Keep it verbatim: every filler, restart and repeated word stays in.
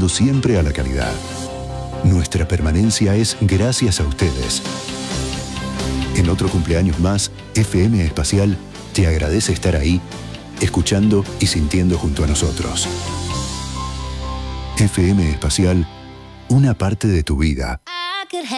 apostando siempre a la calidad. Nuestra permanencia es gracias a ustedes. En otro cumpleaños más, F M Espacial te agradece estar ahí, escuchando y sintiendo junto a nosotros. F M Espacial, una parte de tu vida.